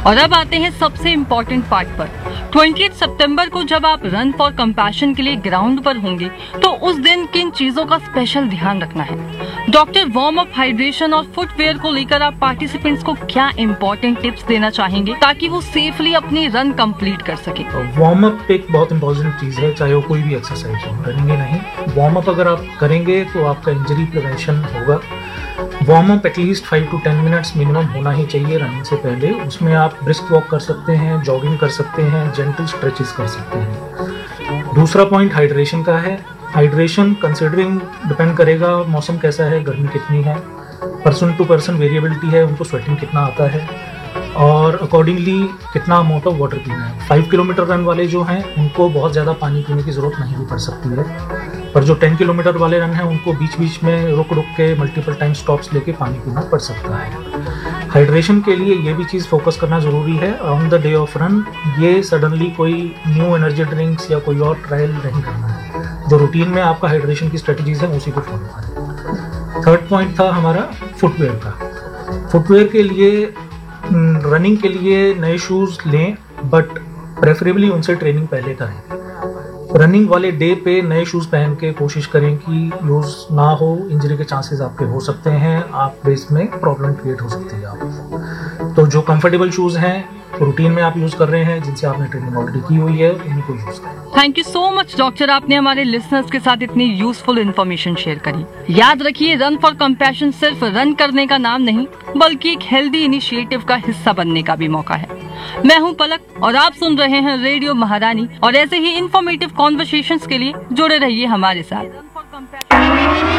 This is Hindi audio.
और अब आते हैं सबसे इम्पोर्टेंट पार्ट पर। 20 सितंबर को जब आप रन फॉर कंपैशन के लिए ग्राउंड पर होंगे तो उस दिन किन चीजों का स्पेशल ध्यान रखना है? डॉक्टर वार्म अप, हाइड्रेशन और फुटवेयर को लेकर आप पार्टिसिपेंट्स को क्या इम्पोर्टेंट टिप्स देना चाहेंगे ताकि वो सेफली अपनी रन कंप्लीट कर सके? वार्म अप एक बहुत इंपॉर्टेंट चीज है, चाहे वो कोई भी एक्सरसाइज हो, रनिंग ही नहीं। वार्म अप अगर आप करेंगे तो आपका इंजरी प्रिवेंशन होगा। Warm up at least 5 to 10 minutes minimum होना ही चाहिए रनिंग से पहले। उसमें आप ब्रिस्क वॉक कर सकते हैं, जॉगिंग कर सकते हैं, जेंटल स्ट्रेचेस कर सकते हैं। दूसरा पॉइंट हाइड्रेशन का है। हाइड्रेशन कंसिडरिंग डिपेंड करेगा मौसम कैसा है, गर्मी कितनी है, पर्सन टू पर्सन वेरिएबिलिटी है, उनको स्वेटिंग कितना आता है और अकॉर्डिंगली कितना अमाउंट ऑफ वाटर पीना है। 5 किलोमीटर रन वाले जो हैं उनको बहुत ज़्यादा पानी पीने की ज़रूरत नहीं भी पड़ सकती है, पर जो 10 किलोमीटर वाले रन हैं उनको बीच बीच में रुक रुक के मल्टीपल टाइम स्टॉप्स लेके पानी पीना पड़ सकता है। हाइड्रेशन के लिए ये भी चीज़ फोकस करना ज़रूरी है on the day of run. ये सडनली कोई न्यू एनर्जी ड्रिंक्स या कोई और ट्रायल नहीं करना है। जो रूटीन में आपका हाइड्रेशन की स्ट्रेटजीज है उसी को फॉलो करें। थर्ड पॉइंट था हमारा फुटवेयर का। फुटवेयर के लिए रनिंग के लिए नए शूज़ लें, बट प्रेफरेबली उनसे ट्रेनिंग पहले करें। रनिंग वाले डे पे नए शूज़ पहन के कोशिश करें कि यूज़ ना हो, इंजरी के चांसेस आपके हो सकते हैं, आप रेस में प्रॉब्लम क्रिएट हो सकती है आपको। तो जो कंफर्टेबल शूज़ हैं रूटीन में आप यूज़ कर रहे हैं, जिनसे आपने ट्रेनिंग ऑलरेडी की हुई है, उन्हीं को यूज़ करें। Thank you so much doctor, आपने हमारे लिसनर्स के साथ इतनी यूजफुल इन्फॉर्मेशन शेयर करी। याद रखिए, रन फॉर कंपैशन सिर्फ रन करने का नाम नहीं बल्कि एक हेल्दी इनिशिएटिव का हिस्सा बनने का भी मौका है। मैं हूं पलक और आप सुन रहे हैं रेडियो महारानी, और ऐसे ही इन्फॉर्मेटिव कॉन्वर्सेशंस के लिए जुड़े रहिए हमारे साथ।